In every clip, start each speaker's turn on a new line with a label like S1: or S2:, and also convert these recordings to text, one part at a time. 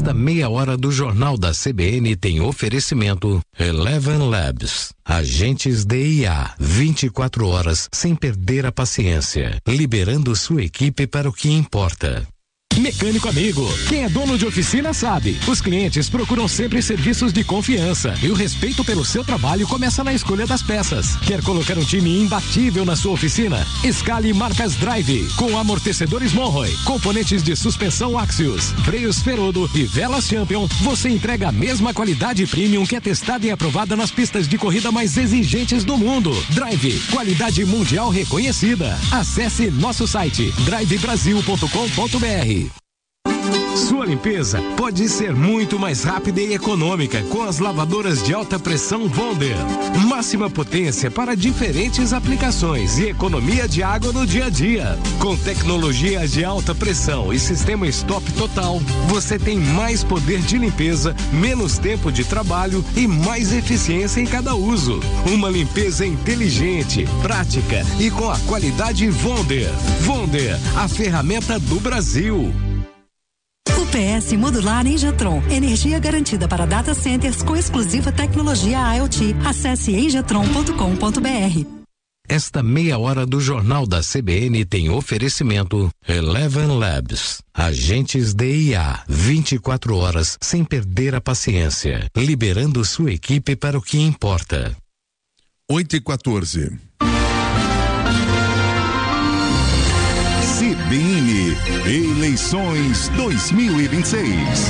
S1: Esta meia hora do Jornal da CBN tem oferecimento Eleven Labs. Agentes de IA, 24 horas sem perder a paciência, liberando sua equipe para o que importa.
S2: Mecânico Amigo. Quem é dono de oficina sabe. Os clientes procuram sempre serviços de confiança e o respeito pelo seu trabalho começa na escolha das peças. Quer colocar um time imbatível na sua oficina? Escale marcas Drive, com amortecedores Monroe, componentes de suspensão Axios, freios Ferodo e velas Champion. Você entrega a mesma qualidade premium que é testada e aprovada nas pistas de corrida mais exigentes do mundo. Drive, qualidade mundial reconhecida. Acesse nosso site drivebrasil.com.br. Sua limpeza pode ser muito mais rápida e econômica com as lavadoras de alta pressão Wonder. Máxima potência para diferentes aplicações e economia de água no dia a dia. Com tecnologia de alta pressão e sistema stop total, você tem mais poder de limpeza, menos tempo de trabalho e mais eficiência em cada uso. Uma limpeza inteligente, prática e com a qualidade Wonder. Wonder, a ferramenta do Brasil.
S3: UPS Modular Engetron. Energia garantida para data centers com exclusiva tecnologia IoT. Acesse engetron.com.br.
S1: Esta meia hora do Jornal da CBN tem oferecimento Eleven Labs. Agentes de IA, 24 horas sem perder a paciência, liberando sua equipe para o que importa.
S4: 8h14. CBN Eleições 2026.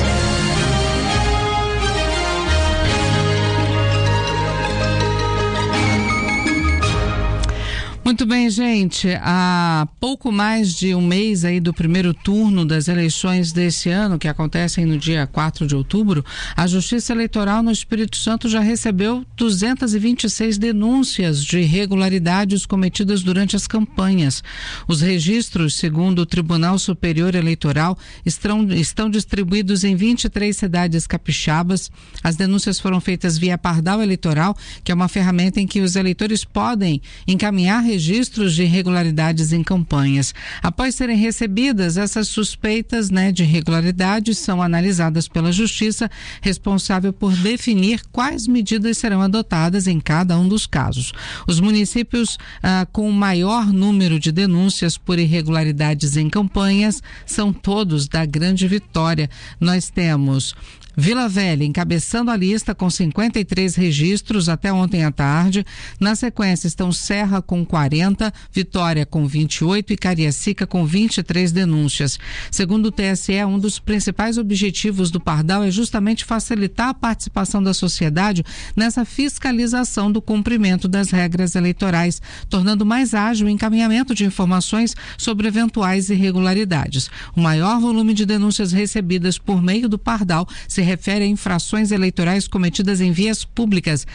S5: Muito bem, gente, há pouco mais de um mês aí do primeiro turno das eleições desse ano, que acontecem no dia 4 de outubro, a Justiça Eleitoral no Espírito Santo já recebeu 226 denúncias de irregularidades cometidas durante as campanhas. Os registros, segundo o Tribunal Superior Eleitoral, estão distribuídos em 23 cidades capixabas. As denúncias foram feitas via Pardal Eleitoral, que é uma ferramenta em que os eleitores podem encaminhar registros de irregularidades em campanhas. Após serem recebidas, essas suspeitas, de irregularidades são analisadas pela Justiça, responsável por definir quais medidas serão adotadas em cada um dos casos. Os municípios com o maior número de denúncias por irregularidades em campanhas são todos da Grande Vitória. Nós temos Vila Velha encabeçando a lista com 53 registros até ontem à tarde. Na sequência estão Serra com 40, Vitória com 28 e Cariacica com 23 denúncias. Segundo o TSE, um dos principais objetivos do Pardal é justamente facilitar a participação da sociedade nessa fiscalização do cumprimento das regras eleitorais, tornando mais ágil o encaminhamento de informações sobre eventuais irregularidades. O maior volume de denúncias recebidas por meio do Pardal se refere a infrações eleitorais cometidas em vias públicas,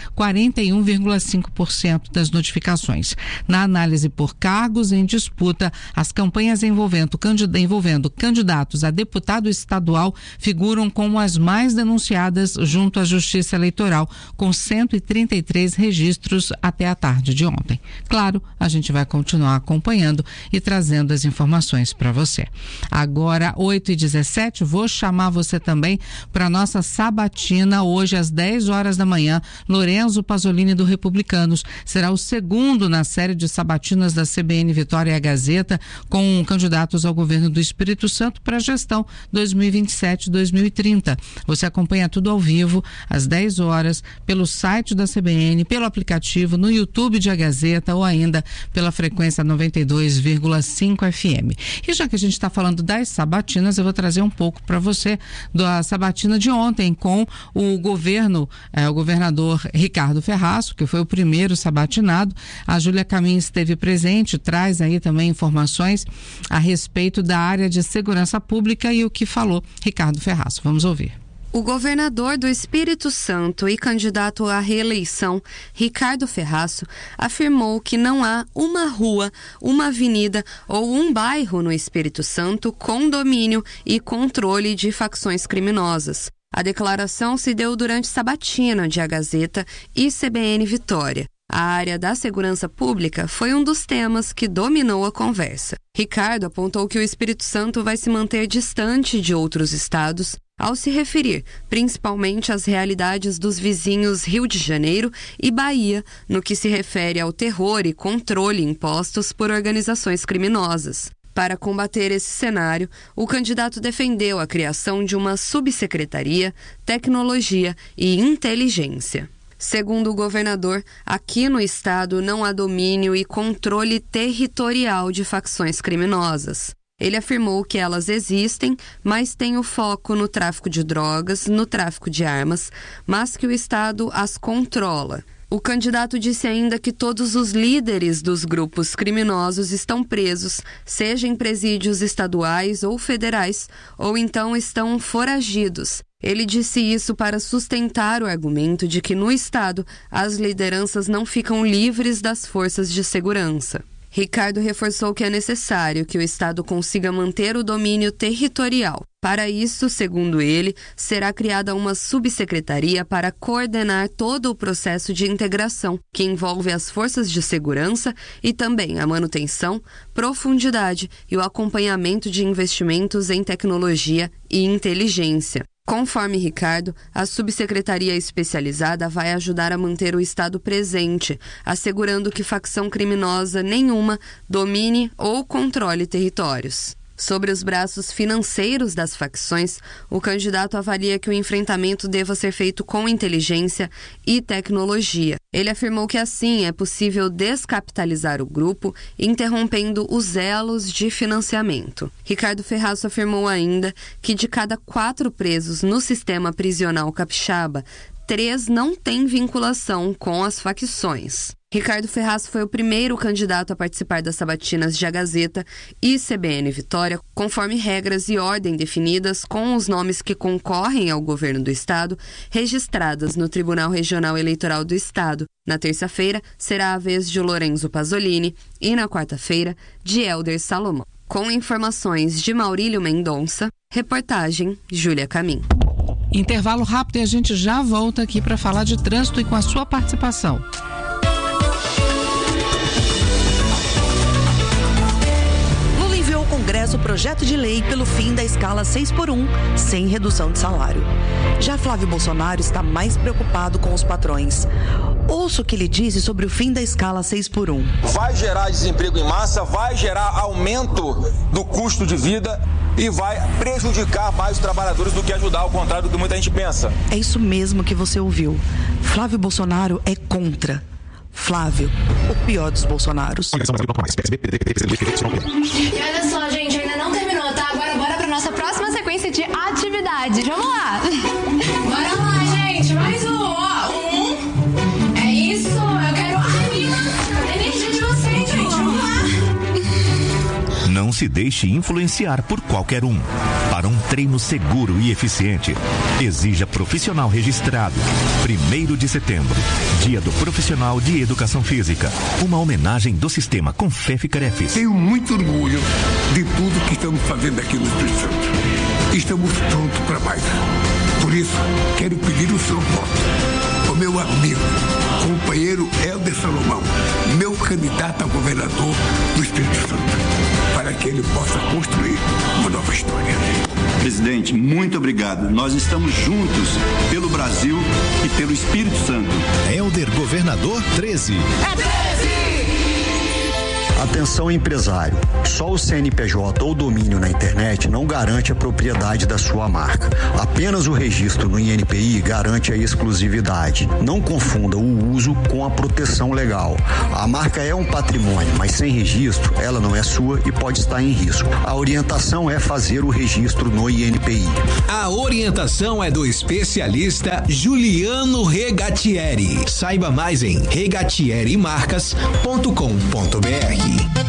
S5: 41,5% das notificações. Na análise por cargos em disputa, as campanhas envolvendo candidatos a deputado estadual figuram como as mais denunciadas junto à Justiça Eleitoral, com 133 registros até a tarde de ontem. Claro, a gente vai continuar acompanhando e trazendo as informações para você. Agora, 8h17, vou chamar você também para nossa sabatina hoje às 10 horas da manhã. Lorenzo Pasolini do Republicanos será o segundo na série de sabatinas da CBN Vitória e a Gazeta, com candidatos ao governo do Espírito Santo para a gestão 2027-2030. Você acompanha tudo ao vivo às 10 horas pelo site da CBN, pelo aplicativo, no YouTube de A Gazeta ou ainda pela frequência 92,5 FM. E já que a gente está falando das sabatinas, eu vou trazer um pouco para você da sabatina de ontem com o governador Ricardo Ferraço, que foi o primeiro sabatinado. A Júlia Camin esteve presente, traz aí também informações a respeito da área de segurança pública e o que falou Ricardo Ferraço. Vamos ouvir.
S6: O governador do Espírito Santo e candidato à reeleição, Ricardo Ferraço, afirmou que não há uma rua, uma avenida ou um bairro no Espírito Santo com domínio e controle de facções criminosas. A declaração se deu durante sabatina de A Gazeta e CBN Vitória. A área da segurança pública foi um dos temas que dominou a conversa. Ricardo apontou que o Espírito Santo vai se manter distante de outros estados ao se referir principalmente às realidades dos vizinhos Rio de Janeiro e Bahia, no que se refere ao terror e controle impostos por organizações criminosas. Para combater esse cenário, o candidato defendeu a criação de uma subsecretaria, tecnologia e inteligência. Segundo o governador, aqui no estado não há domínio e controle territorial de facções criminosas. Ele afirmou que elas existem, mas têm o foco no tráfico de drogas, no tráfico de armas, mas que o estado as controla. O candidato disse ainda que todos os líderes dos grupos criminosos estão presos, seja em presídios estaduais ou federais, ou então estão foragidos. Ele disse isso para sustentar o argumento de que no estado as lideranças não ficam livres das forças de segurança. Ricardo reforçou que é necessário que o estado consiga manter o domínio territorial. Para isso, segundo ele, será criada uma subsecretaria para coordenar todo o processo de integração, que envolve as forças de segurança e também a manutenção, profundidade e o acompanhamento de investimentos em tecnologia e inteligência. Conforme Ricardo, a subsecretaria especializada vai ajudar a manter o Estado presente, assegurando que facção criminosa nenhuma domine ou controle territórios. Sobre os braços financeiros das facções, o candidato avalia que o enfrentamento deva ser feito com inteligência e tecnologia. Ele afirmou que assim é possível descapitalizar o grupo, interrompendo os elos de financiamento. Ricardo Ferraço afirmou ainda que de cada 4 presos no sistema prisional capixaba, 3 não têm vinculação com as facções. Ricardo Ferraço foi o primeiro candidato a participar das sabatinas de A Gazeta e CBN Vitória, conforme regras e ordem definidas com os nomes que concorrem ao governo do estado, registradas no Tribunal Regional Eleitoral do Estado. Na terça-feira, será a vez de Lorenzo Pasolini e na quarta-feira, de Hélder Salomão. Com informações de Maurílio Mendonça, reportagem Júlia Camim.
S5: Intervalo rápido e a gente já volta aqui para falar de trânsito e com a sua participação.
S7: Congresso o projeto de lei pelo fim da escala 6x1, sem redução de salário. Já Flávio Bolsonaro está mais preocupado com os patrões. Ouça o que ele disse sobre o fim da escala 6x1.
S8: Vai gerar desemprego em massa, vai gerar aumento do custo de vida e vai prejudicar mais os trabalhadores do que ajudar, ao contrário do que muita gente pensa.
S7: É isso mesmo que você ouviu. Flávio Bolsonaro é contra. Flávio, o pior dos Bolsonaros.
S9: E olha só, gente, ainda não terminou, tá? Agora bora pra nossa próxima sequência de atividades. Vamos lá! Bora lá, gente! Mais um, ó! É isso! Eu quero... Ai, menina! A energia de vocês, gente! Vamos lá!
S10: Não se deixe influenciar por qualquer um. Para um treino seguro e eficiente, exija profissional registrado. 1º de setembro, Dia do Profissional de Educação Física. Uma homenagem do sistema Confef-Crefis.
S11: Tenho muito orgulho de tudo que estamos fazendo aqui no Espírito Santo. Estamos prontos para mais. Por isso, quero pedir o seu voto. O meu amigo, companheiro Hélder Salomão, meu candidato a governador do Espírito Santo, para que ele possa construir uma nova história.
S12: Presidente, muito obrigado. Nós estamos juntos pelo Brasil e pelo Espírito Santo.
S10: Hélder Governador 13.
S13: É 13!
S14: Atenção, empresário. Só o CNPJ ou domínio na internet não garante a propriedade da sua marca. Apenas o registro no INPI garante a exclusividade. Não confunda o uso com a proteção legal. A marca é um patrimônio, mas sem registro, ela não é sua e pode estar em risco. A orientação é fazer o registro no INPI.
S2: A orientação é do especialista Juliano Regatieri. Saiba mais em regatiermarcas.com.br.